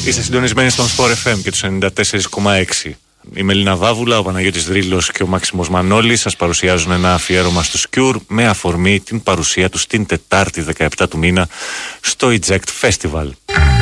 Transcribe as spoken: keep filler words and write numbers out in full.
Είστε συντονισμένοι στον Sport εφ εμ και τους ενενήντα τέσσερα κόμμα έξι. Η Μελίνα Βάβουλα, ο Παναγιώτης Δρύλος και ο Μάξιμος Μανώλης σας παρουσιάζουν ένα αφιέρωμα στο Cure με αφορμή την παρουσία τους την Τετάρτη δεκαεπτά του μήνα στο Eject Festival.